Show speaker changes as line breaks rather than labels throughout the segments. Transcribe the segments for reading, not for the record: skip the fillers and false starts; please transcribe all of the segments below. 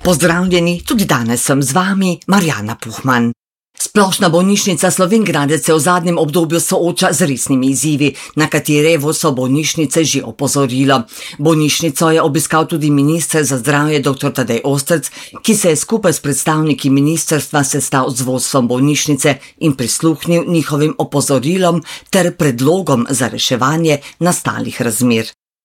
Pozdravljeni, tudi danes sem z vami, Marjana Puhman. Splošna bolnišnica Slovenj Gradec se v zadnjem obdobju sooča z resnimi izzivi, na katere je vodstvo bolnišnice že opozorilo. Bolnišnico je obiskal tudi minister za zdravje dr. Tadej Ostrc, ki se je skupaj s predstavniki ministrstva sestal z vodstvom bolnišnice in prisluhnil njihovim opozorilom ter predlogom za reševanje nastalih razmer.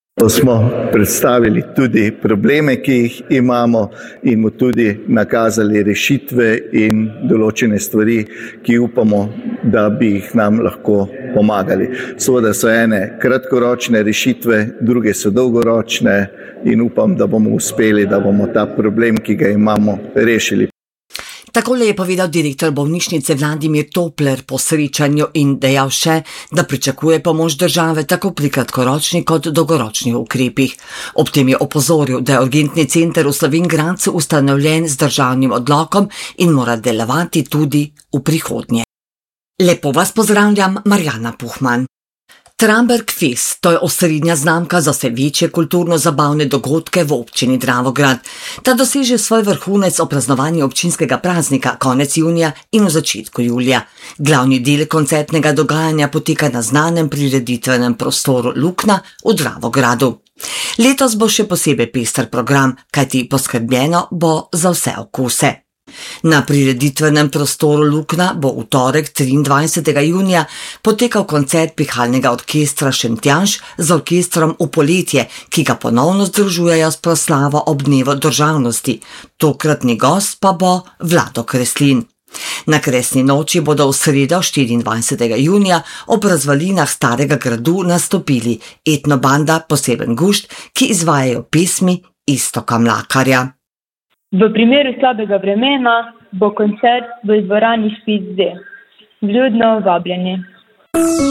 Smo predstavili tudi probleme, ki jih imamo, in mu tudi nakazali rešitve in določene stvari, ki upamo, da bi jih nam lahko pomagali. Seveda so ene kratkoročne rešitve, druge so dolgoročne in upam, da bomo uspeli, da bomo ta problem, ki ga imamo, rešili.
Takole je povedal direktor bolnišnice Vladimir Topler po srečanju in dejal še, da pričakuje pomoč države tako pri kratkoročnih kot dolgoročnih ukrepih. Ob tem je opozoril, da je urgentni center v Slovenj Gradcu ustanovljen z državnim odlokom in mora delovati tudi v prihodnje. Lepo vas pozdravljam, Marjana Puhman. Tramberg Fest, to je osrednja znamka za vse večje kulturno-zabavne dogodke v občini Dravograd. Ta doseže svoj vrhunec ob praznovanju občinskega praznika konec junija in v začetku julija. Glavni del koncertnega dogajanja poteka na znanem prireditvenem prostoru Lukna v Dravogradu. Letos bo še posebej pester program, kajti poskrbljeno bo za vse okuse. Na prireditvenem prostoru Lukna bo v torek 23. junija potekal koncert pihalnega orkestra Šentjanž z orkestrom V poletje, ki ga ponovno združujejo s proslavo ob dnevu državnosti. Tokratni gost pa bo Vlado Kreslin. Na Kresni noči bodo v sredo 24. junija ob razvalinah Starega gradu nastopili etnobanda Poseben gušt, ki izvajajo pesmi Iztoka Mlakarja.
V primeru slabega vremena bo koncert v dvorani Špic D. Vljudno vabljeni.